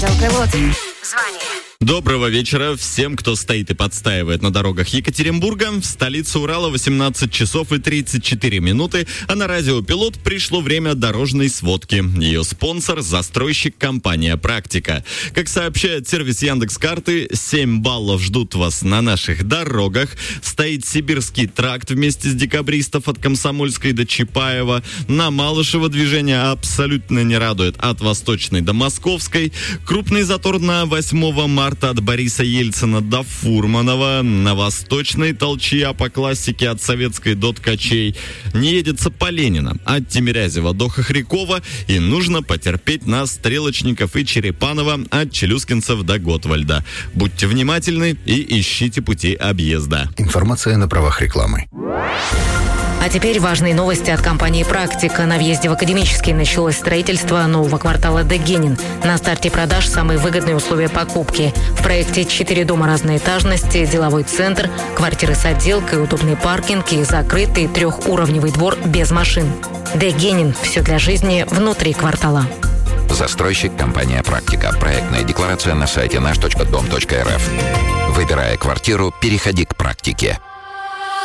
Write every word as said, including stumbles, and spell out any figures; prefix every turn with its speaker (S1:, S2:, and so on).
S1: Вот. Звони.
S2: Доброго вечера всем, кто стоит и подстаивает на дорогах Екатеринбурга. В столице Урала восемнадцать часов и тридцать четыре минуты, а на радио «Пилот» пришло время дорожной сводки. Ее спонсор – застройщик компания «Практика». Как сообщает сервис Яндекс.Карты, семь баллов ждут вас на наших дорогах. Стоит Сибирский тракт вместе с декабристов от Комсомольской до Чапаева. На Малышево движение абсолютно не радует от Восточной до Московской. Крупный затор на восьмого марта от Бориса Ельцина до Фурманова. На Восточной толчья по классике от Советской до Ткачей. Не едется по Ленина от Тимирязева до Хохрякова. И нужно потерпеть на Стрелочников и Черепанова от Челюскинцев до Готвальда. Будьте внимательны и ищите пути объезда.
S3: Информация на правах рекламы.
S4: А теперь важные новости от компании «Практика». На въезде в Академический началось строительство нового квартала Дегенин. На старте продаж самые выгодные условия покупки. В проекте четыре дома разной этажности, деловой центр, квартиры с отделкой, удобный паркинг и закрытый трехуровневый двор без машин. Дегенин. Все для жизни внутри квартала.
S5: Застройщик компания «Практика». Проектная декларация на сайте наш точка дом точка эр эф. Выбирая квартиру, переходи к «Практике».